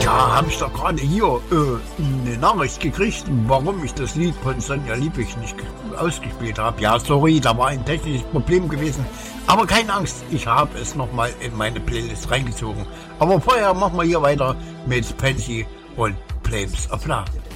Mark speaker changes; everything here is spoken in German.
Speaker 1: Ja, habe ich doch gerade hier eine Nachricht gekriegt, warum ich das Lied von Sonja Liebig nicht ausgespielt habe. Ja, sorry, da war ein technisches Problem gewesen. Aber keine Angst, ich habe es nochmal in meine Playlist reingezogen. Aber vorher machen wir hier weiter mit Pansy und Flames of Love.